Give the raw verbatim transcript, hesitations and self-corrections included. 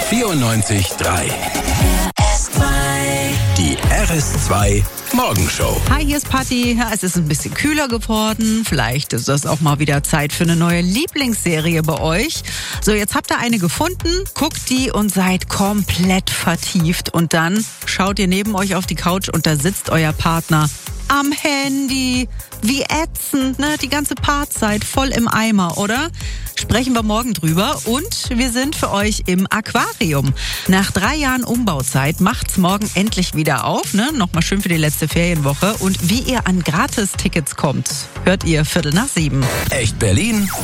vierundneunzig Komma drei. Die R S zwei Morgenshow. Hi, hier ist Patti. Ja, es ist ein bisschen kühler geworden. Vielleicht ist das auch mal wieder Zeit für eine neue Lieblingsserie bei euch. So, jetzt habt ihr eine gefunden, guckt die und seid komplett vertieft. Und dann schaut ihr neben euch auf die Couch und da sitzt euer Partner am Handy. Wie ätzend, ne? Die ganze Paarzeit voll im Eimer, oder? Sprechen wir morgen drüber. Und wir sind für euch im Aquarium. Nach drei Jahren Umbauzeit macht's morgen endlich wieder auf, ne? Nochmal schön für die letzte Ferienwoche. Und wie ihr an Gratis-Tickets kommt, hört ihr Viertel nach sieben. Echt Berlin